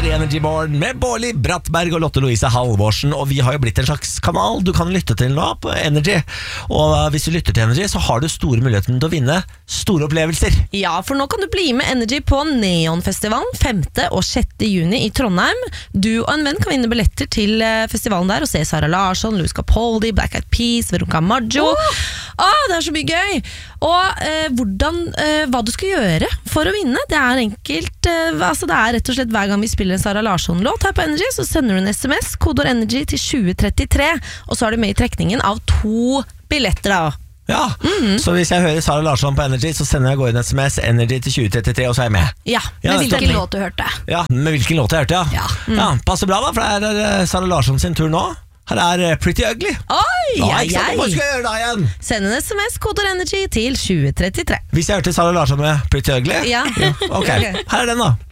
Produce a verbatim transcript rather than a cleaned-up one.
her i Energy Morgen med Bårli Brattberg og Lotte Louise Halvorsen. Og vi har jo blitt en slags kanal du kan lytte til nå på Energy. Og hvis du lytter til Energy, så har du store muligheten til å vinne store opplevelser. Ja, for nå kan du bli med Energy på Neonfestivalen femte og sjette juni i Trondheim. Du og en venn kan vinne billetter til festivalen der og se Sara Larsson, Louis Capaldi, Black Eyed Peas, Veronica Maggio. Oh! Ah, det er så mye gøy! Og eh, hvordan, eh, hva du skal gjøre for å vinne, det er enkelt. Eh, altså det er rett og slett hver gang vi spiller en Sara Larsson-låt her på Energy, så sender du en sms, kodord Energy til tjue trettitre, og så er du med i trekningen av to billetter da. Ja, mm-hmm. Så hvis jeg hører Sara Larsson på Energy, så sender jeg gå inn en sms, Energy til tjue trettitre, og så er jeg med. Ja, ja med hvilken låt du hørte. Ja, med hvilken låt jeg hørte, ja. Ja, mm. ja passer bra da, for det er Sara Larsson sin tur nå. Her er Pretty Ugly. Oi, Nå, jeg, jeg. Hva skal jeg gjøre da igjen? Send en sms, kodord Energy til tjue trettitre. Hvis jeg hørte Sara Larsson med Pretty Ugly? Ja, ja. Ok, her er den da.